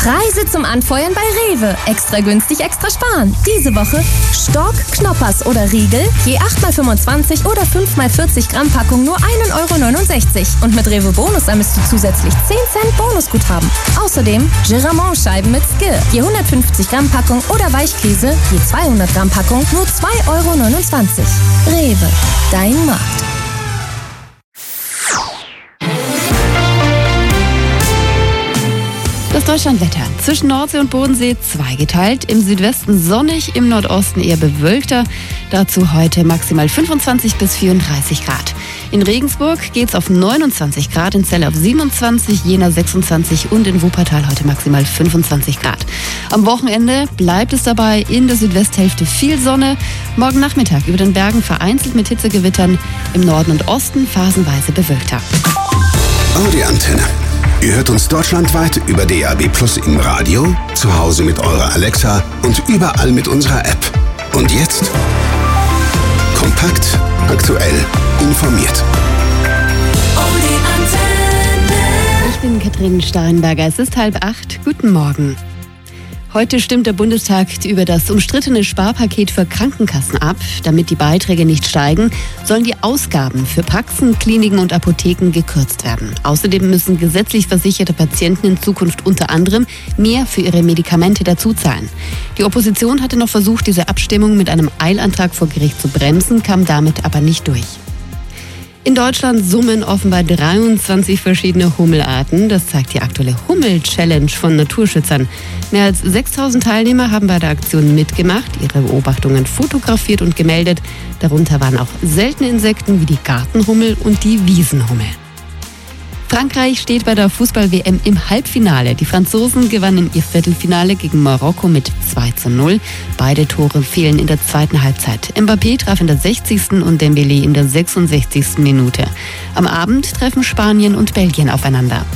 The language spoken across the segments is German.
Preise zum Anfeuern bei Rewe. Extra günstig, extra sparen. Diese Woche Stork, Knoppers oder Riegel, je 8x25 oder 5x40 Gramm Packung nur 1,69 €. Und mit Rewe Bonus sammelst du zusätzlich 10 Cent Bonusguthaben. Außerdem Giramont-Scheiben mit Skill, je 150 Gramm Packung oder Weichkäse, je 200 Gramm Packung nur 2,29 €. Rewe, dein Markt. Das Deutschlandwetter. Zwischen Nordsee und Bodensee zweigeteilt. Im Südwesten sonnig, im Nordosten eher bewölkter. Dazu heute maximal 25 bis 34 Grad. In Regensburg geht's auf 29 Grad, in Celle auf 27, Jena 26 und in Wuppertal heute maximal 25 Grad. Am Wochenende bleibt es dabei, in der Südwesthälfte viel Sonne. Morgen Nachmittag über den Bergen vereinzelt mit Hitzegewittern, im Norden und Osten phasenweise bewölkter. Audi-Antenne. Ihr hört uns deutschlandweit über DAB+ im Radio, zu Hause mit eurer Alexa und überall mit unserer App. Und jetzt kompakt, aktuell, informiert. Ich bin Katrin Steinberger, es ist 7:30. Guten Morgen. Heute stimmt der Bundestag über das umstrittene Sparpaket für Krankenkassen ab. Damit die Beiträge nicht steigen, sollen die Ausgaben für Praxen, Kliniken und Apotheken gekürzt werden. Außerdem müssen gesetzlich versicherte Patienten in Zukunft unter anderem mehr für ihre Medikamente dazuzahlen. Die Opposition hatte noch versucht, diese Abstimmung mit einem Eilantrag vor Gericht zu bremsen, kam damit aber nicht durch. In Deutschland summen offenbar 23 verschiedene Hummelarten. Das zeigt die aktuelle Hummel-Challenge von Naturschützern. Mehr als 6.000 Teilnehmer haben bei der Aktion mitgemacht, ihre Beobachtungen fotografiert und gemeldet. Darunter waren auch seltene Insekten wie die Gartenhummel und die Wiesenhummel. Frankreich steht bei der Fußball-WM im Halbfinale. Die Franzosen gewannen ihr Viertelfinale gegen Marokko mit 2:0. Beide Tore fehlen in der zweiten Halbzeit. Mbappé traf in der 60. und Dembélé in der 66. Minute. Am Abend treffen Spanien und Belgien aufeinander.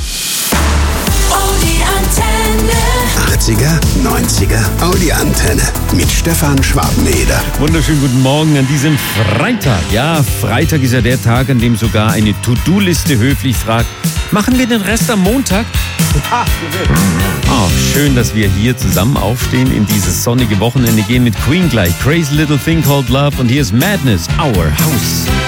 80er, 90er, Audi-Antenne mit Stefan Schwarzeneder. Wunderschönen guten Morgen an diesem Freitag. Ja, Freitag ist ja der Tag, an dem sogar eine To-Do-Liste höflich fragt, machen wir den Rest am Montag? Schön, dass wir hier zusammen aufstehen, in dieses sonnige Wochenende gehen mit Queen gleich. Crazy Little Thing Called Love und hier ist Madness, Our House.